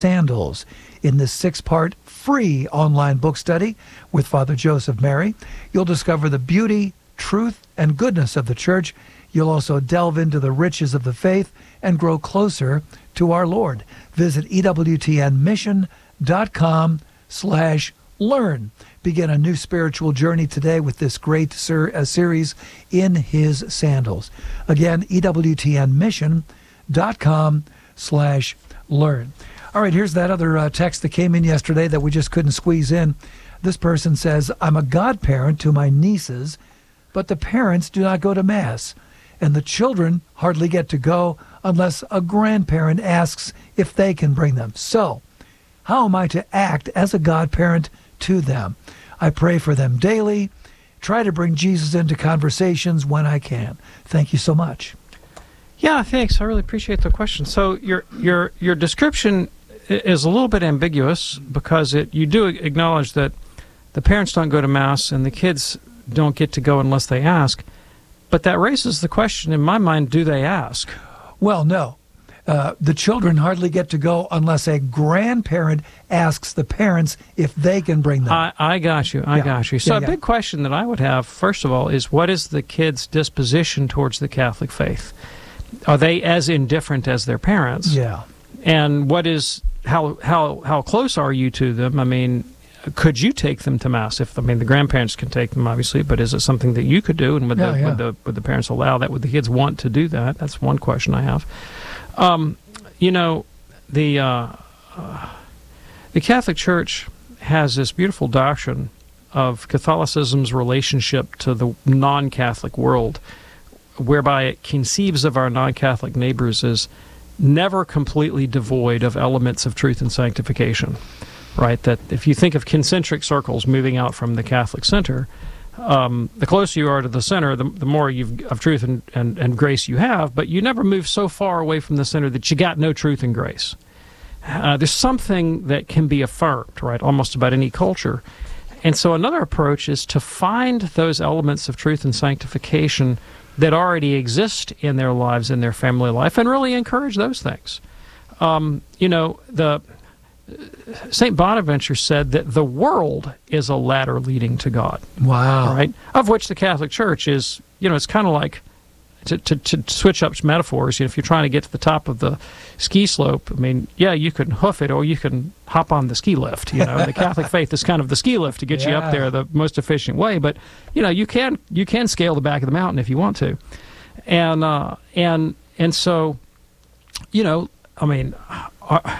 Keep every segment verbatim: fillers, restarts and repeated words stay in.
Sandals in this six-part free online book study with Father Joseph Mary. You'll discover the beauty, truth, and goodness of the church. You'll also delve into the riches of the faith and grow closer to our Lord. Visit ewtnmission.com slash learn. Begin a new spiritual journey today with this great ser- uh, series, In His Sandals. Again, ewtnmission.com slash learn. All right, here's that other uh, text that came in yesterday that we just couldn't squeeze in. This person says, I'm a godparent to my nieces, but the parents do not go to Mass, and the children hardly get to go unless a grandparent asks if they can bring them. So, how am I to act as a godparent to them? I pray for them daily, try to bring Jesus into conversations when I can. Thank you so much. Yeah, thanks. I really appreciate the question. So your your your description is a little bit ambiguous because it you do acknowledge that the parents don't go to Mass and the kids don't get to go unless they ask. But that raises the question in my mind, do they ask? Well, no. Uh, the children hardly get to go unless a grandparent asks the parents if they can bring them. I, I got you. I yeah. got you. So yeah, a yeah. big question that I would have, first of all, is what is the kid's disposition towards the Catholic faith? Are they as indifferent as their parents? Yeah. And what is how how how close are you to them? I mean, could you take them to Mass? If I mean, the grandparents can take them, obviously, but is it something that you could do? And would, yeah, the, yeah. would the would the parents allow that? Would the kids want to do that? That's one question I have. Um, you know, the uh, uh, the Catholic Church has this beautiful doctrine of Catholicism's relationship to the non-Catholic world, whereby it conceives of our non-Catholic neighbors as never completely devoid of elements of truth and sanctification, right? That if you think of concentric circles moving out from the Catholic center, um, the closer you are to the center, the, the more you've, of truth and, and, and grace you have, but you never move so far away from the center that you got no truth and grace. Uh, there's something that can be affirmed, right, almost about any culture. And so another approach is to find those elements of truth and sanctification that already exist in their lives, in their family life, and really encourage those things. Um, you know, the Saint Bonaventure said that the world is a ladder leading to God. Wow. Right? Of which the Catholic Church is, you know, it's kind of like, to, to, to switch up metaphors, you know, if you're trying to get to the top of the ski slope, I mean, yeah, you can hoof it or you can hop on the ski lift. You know, the Catholic faith is kind of the ski lift to get yeah. you up there the most efficient way. But, you know, you can you can scale the back of the mountain if you want to. And, uh, and, and so, you know, I mean, uh,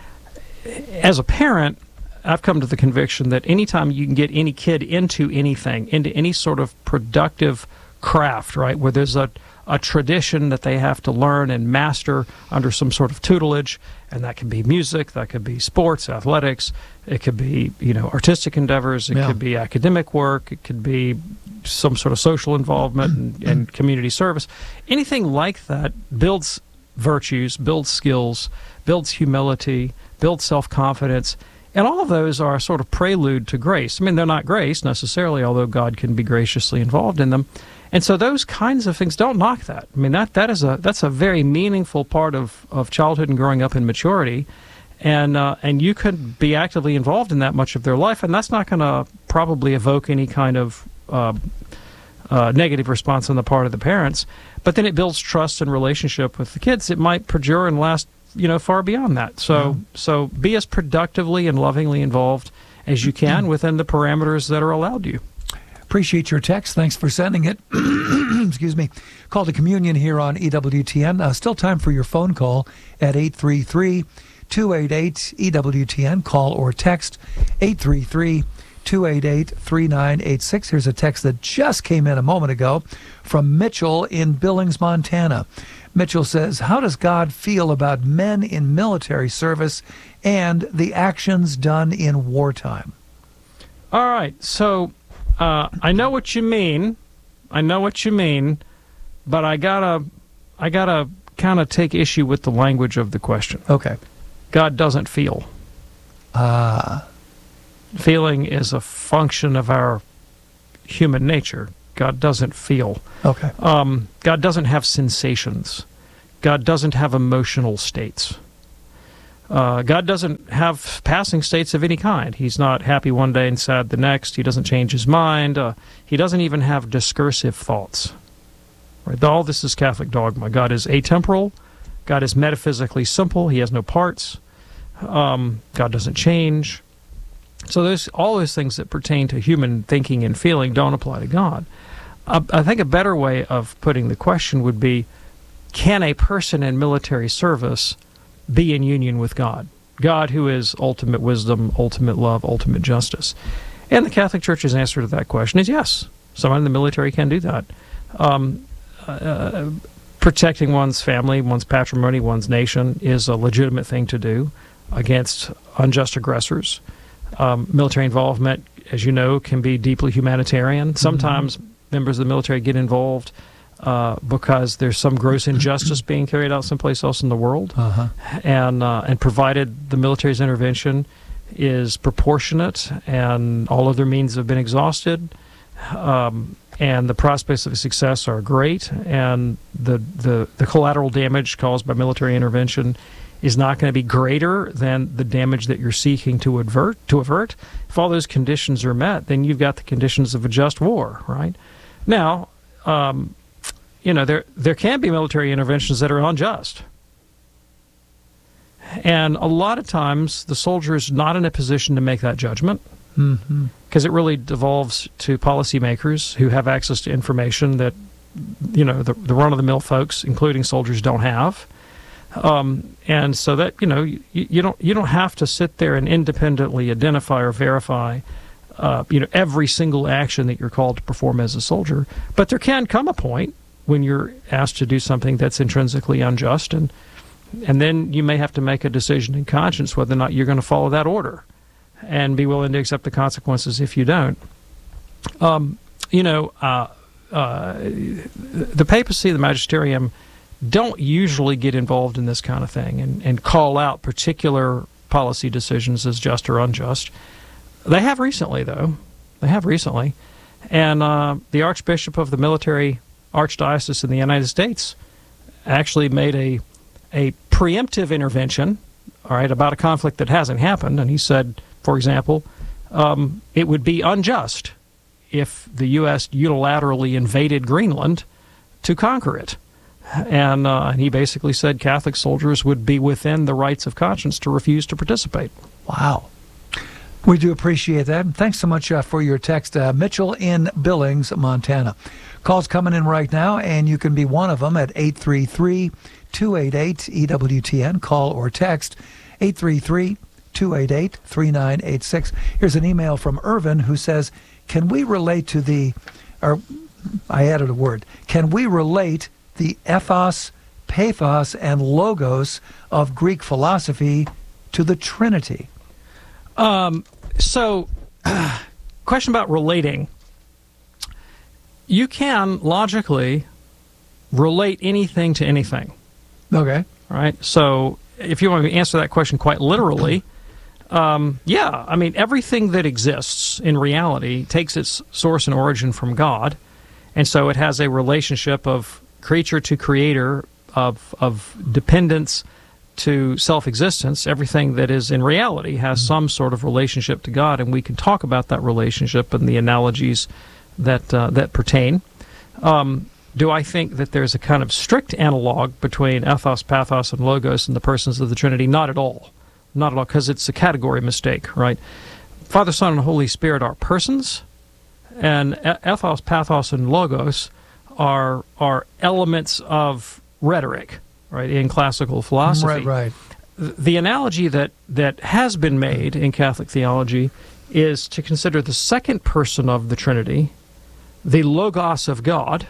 as a parent, I've come to the conviction that anytime you can get any kid into anything, into any sort of productive craft, right, where there's a, a tradition that they have to learn and master under some sort of tutelage, and that can be music, that could be sports, athletics, it could be, you know, artistic endeavors, it yeah. could be academic work, it could be some sort of social involvement and, and community service. Anything like that builds virtues, builds skills, builds humility, builds self-confidence. And all of those are a sort of prelude to grace. I mean, they're not grace necessarily, although God can be graciously involved in them. And so those kinds of things, don't knock that. I mean, that that is a that's a very meaningful part of, of childhood and growing up in maturity. And uh, and you could be actively involved in that much of their life, and that's not going to probably evoke any kind of uh, uh, negative response on the part of the parents. But then it builds trust and relationship with the kids. It might perdure and last, you know, far beyond that. So yeah. so be as productively and lovingly involved as you can within the parameters that are allowed you. Appreciate your text. Thanks for sending it. Excuse me. Call to communion here on E W T N. Uh, still time for your phone call at eight three three, two eight eight, E W T N. Call or text eight three three, two eight eight, three nine eight six. Here's a text that just came in a moment ago from Mitchell in Billings, Montana. Mitchell says, how does God feel about men in military service and the actions done in wartime? All right. So uh, I know what you mean. I know what you mean, but I gotta, I gotta kind of take issue with the language of the question. Okay. God doesn't feel. Ah. Uh, Feeling is a function of our human nature. God doesn't feel. Okay. Um, God doesn't have sensations. God doesn't have emotional states. Uh, God doesn't have passing states of any kind. He's not happy one day and sad the next. He doesn't change his mind. Uh, he doesn't even have discursive thoughts. Right? All this is Catholic dogma. God is atemporal. God is metaphysically simple. He has no parts. Um, God doesn't change. So those, all those things that pertain to human thinking and feeling don't apply to God. Uh, I think a better way of putting the question would be, can a person in military service be in union with God? God who is ultimate wisdom, ultimate love, ultimate justice. And the Catholic Church's answer to that question is yes. Someone in the military can do that. Um, uh, protecting one's family, one's patrimony, one's nation is a legitimate thing to do against unjust aggressors. Um, military involvement, as you know, can be deeply humanitarian. Sometimes mm-hmm. members of the military get involved Uh, because there's some gross injustice being carried out someplace else in the world, uh-huh. and uh, and provided the military's intervention is proportionate and all other means have been exhausted, um, and the prospects of success are great, and the, the, the collateral damage caused by military intervention is not going to be greater than the damage that you're seeking to avert. To avert, if all those conditions are met, then you've got the conditions of a just war, right? Now, um, you know, there there can be military interventions that are unjust. And a lot of times the soldier is not in a position to make that judgment, because mm-hmm. it really devolves to policymakers who have access to information that, you know, the, the run-of-the-mill folks, including soldiers, don't have. Um, and so that, you know, you, you don't you don't have to sit there and independently identify or verify uh, you know, every single action that you're called to perform as a soldier. But there can come a point when you're asked to do something that's intrinsically unjust, and and then you may have to make a decision in conscience whether or not you're going to follow that order and be willing to accept the consequences if you don't. Um, you know, uh, uh, the papacy, the magisterium, don't usually get involved in this kind of thing and, and call out particular policy decisions as just or unjust. They have recently, though. They have recently. And uh, the Archbishop of the military Archdiocese in the United States actually made a a preemptive intervention, all right, about a conflict that hasn't happened. And he said, for example, um, it would be unjust if the U S unilaterally invaded Greenland to conquer it. And, uh, and he basically said Catholic soldiers would be within the rights of conscience to refuse to participate. Wow. We do appreciate that. And thanks so much uh, for your text. Uh, Mitchell in Billings, Montana. Calls coming in right now, and you can be one of them at eight three three, two eight eight, E W T N. Call or text eight three three, two eight eight, three nine eight six. Here's an email from Irvin who says, can we relate to the, or I added a word, can we relate the ethos, pathos, and logos of Greek philosophy to the Trinity? Um, so, uh, question about relating. You can logically relate anything to anything. Okay. Right? So, if you want to answer that question quite literally, um, yeah, I mean, everything that exists in reality takes its source and origin from God, and so it has a relationship of creature to creator, of of dependence to self-existence. Everything that is in reality has some sort of relationship to God, and we can talk about that relationship and the analogies that uh, that pertain. Um, do I think that there's a kind of strict analog between ethos, pathos, and logos in the persons of the Trinity? Not at all. Not at all, because it's a category mistake, right? Father, Son, and Holy Spirit are persons, and ethos, pathos, and logos are are elements of rhetoric, right, in classical philosophy. Right, right. The analogy that, that has been made in Catholic theology is to consider the second person of the Trinity, the Logos of God,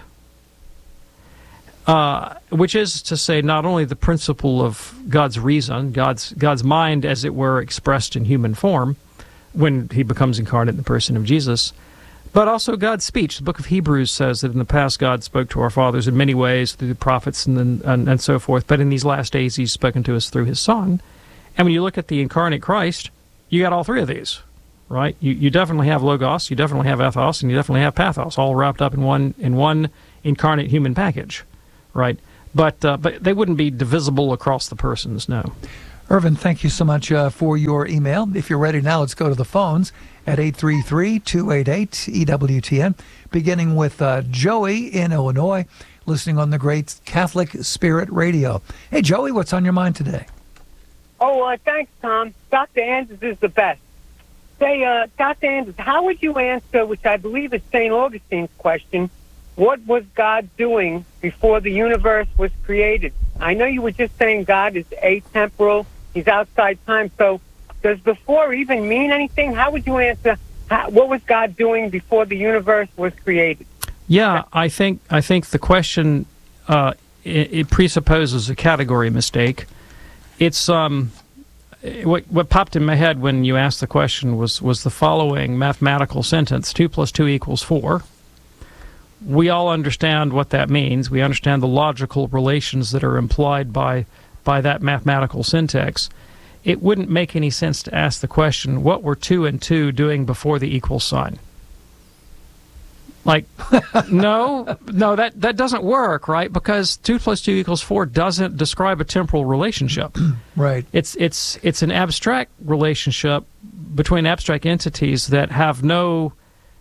uh, which is to say not only the principle of God's reason, God's God's mind, as it were, expressed in human form when he becomes incarnate in the person of Jesus, but also God's speech. The book of Hebrews says that in the past God spoke to our fathers in many ways through the prophets and, then, and, and so forth, but in these last days he's spoken to us through his Son. And when you look at the incarnate Christ, you got all three of these, right? You you definitely have Logos, you definitely have ethos, and you definitely have pathos, all wrapped up in one in one incarnate human package, right? But uh, but they wouldn't be divisible across the persons, no. Irvin, thank you so much uh, for your email. If you're ready now, let's go to the phones at eight three three, two eight eight, E W T N, beginning with uh, Joey in Illinois, listening on the great Catholic Spirit Radio. Hey, Joey, what's on your mind today? Oh, uh, thanks, Tom. Doctor Anders is the best. Say, uh, Doctor Anders, how would you answer, which I believe is Saint Augustine's question, what was God doing before the universe was created? I know you were just saying God is atemporal, he's outside time, so does before even mean anything? How would you answer, how, what was God doing before the universe was created? Yeah, I think I think the question, uh, it, it presupposes a category mistake. It's... um. What, what popped in my head when you asked the question was, was the following mathematical sentence: two plus two equals four. We all understand what that means. We understand the logical relations that are implied by, by that mathematical syntax. It wouldn't make any sense to ask the question, what were two and two doing before the equal sign? Like, no, no, that, that doesn't work, right? Because two plus two equals four doesn't describe a temporal relationship. Right. It's it's it's an abstract relationship between abstract entities that have no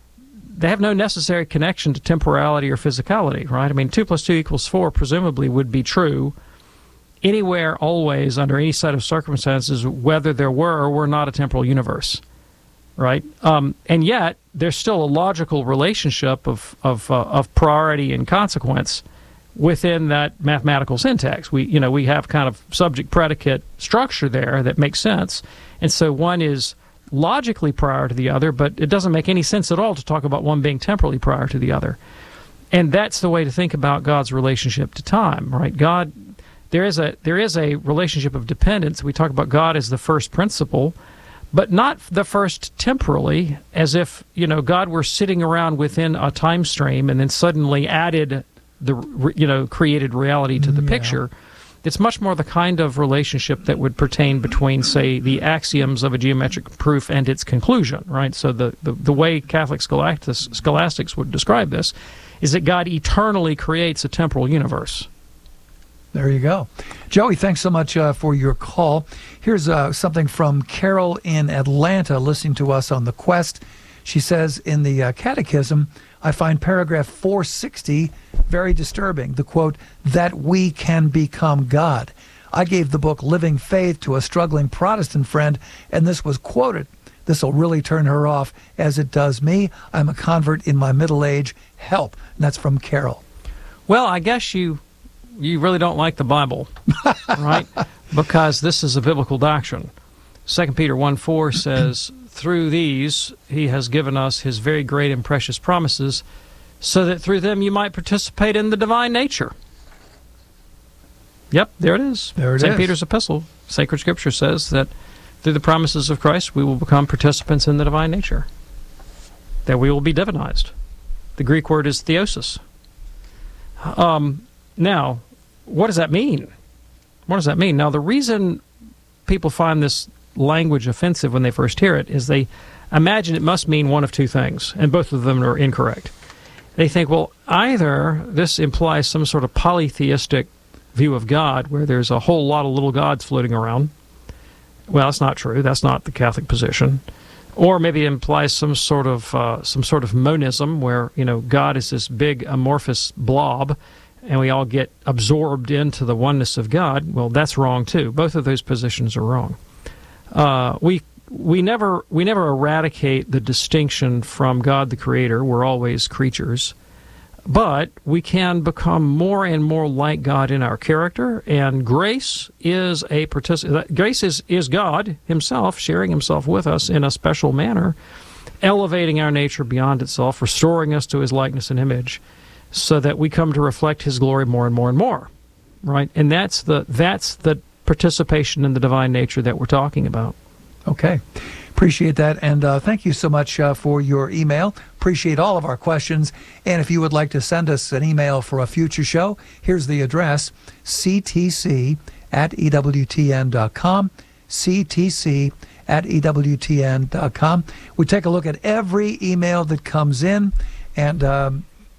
they have no necessary connection to temporality or physicality, right? I mean, two plus two equals four presumably would be true anywhere, always, under any set of circumstances, whether there were or were not a temporal universe. Right, um, and yet there's still a logical relationship of of, uh, of priority and consequence within that mathematical syntax. We, you know, we have kind of subject-predicate structure there that makes sense, and so one is logically prior to the other, but it doesn't make any sense at all to talk about one being temporally prior to the other. And that's the way to think about God's relationship to time, right? God, there is a there is a relationship of dependence. We talk about God as the first principle, but not the first temporally, as if, you know, God were sitting around within a time stream and then suddenly added the, you know, created reality to the Yeah. picture. It's much more the kind of relationship that would pertain between, say, the axioms of a geometric proof and its conclusion, right? So the, the, the way Catholic scholastics, scholastics would describe this is that God eternally creates a temporal universe. There you go. Joey, thanks so much uh, for your call. Here's uh, something from Carol in Atlanta listening to us on The Quest. She says, in the uh, Catechism, I find paragraph four sixty very disturbing. The quote, that we can become God. I gave the book Living Faith to a struggling Protestant friend, and this was quoted. This will really turn her off, as it does me. I'm a convert in my middle age. Help. And that's from Carol. Well, I guess you... you really don't like the Bible, right? Because this is a biblical doctrine. Second Peter one four says, through these he has given us his very great and precious promises, so that through them you might participate in the divine nature. Yep, there it is. There it Saint is. Peter's epistle, sacred scripture says that through the promises of Christ we will become participants in the divine nature, that we will be divinized. The Greek word is theosis. Um, now, what does that mean? What does that mean? Now, the reason people find this language offensive when they first hear it is they imagine it must mean one of two things, and both of them are incorrect. They think, well, either this implies some sort of polytheistic view of God where there's a whole lot of little gods floating around. Well, that's not true. That's not the Catholic position. Or maybe it implies some sort of uh, some sort of monism where, you know, God is this big amorphous blob, and we all get absorbed into the oneness of God. Well, that's wrong too. Both of those positions are wrong. Uh, we we never we never eradicate the distinction from God the Creator. We're always creatures, but we can become more and more like God in our character. And grace is a partic- grace is is God Himself sharing Himself with us in a special manner, elevating our nature beyond itself, restoring us to His likeness and image, so that we come to reflect His glory more and more and more, right? And that's the that's the participation in the divine nature that we're talking about. Okay. Appreciate that. And uh, thank you so much uh, for your email. Appreciate all of our questions. And if you would like to send us an email for a future show, here's the address, c t c at e w t n dot com, c t c at e w t n dot com. We take a look at every email that comes in, and um,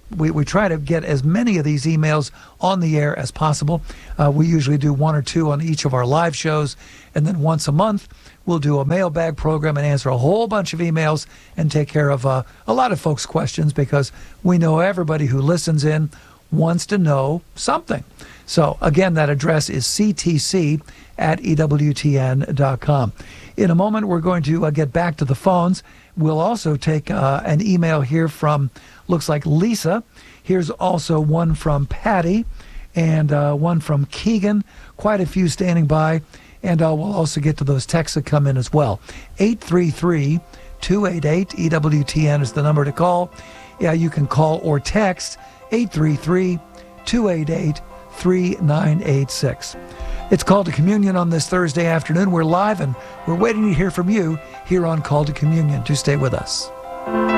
we, we try to get as many of these emails on the air as possible. Uh, we usually do one or two on each of our live shows, and then once a month we'll do a mailbag program and answer a whole bunch of emails and take care of uh, a lot of folks' questions, because we know everybody who listens in wants to know something. So again, that address is c t c at e w t n dot com. In a moment, we're going to uh, get back to the phones. We'll also take uh, an email here from, looks like Lisa. Here's also one from Patty and uh, one from Keegan. Quite a few standing by. And uh, we'll also get to those texts that come in as well. eight three three, two eight eight, E W T N is the number to call. Yeah, you can call or text eight three three, two eight eight, three nine eight six. It's Call to Communion on this Thursday afternoon. We're live and we're waiting to hear from you here on Call to Communion. Do stay with us.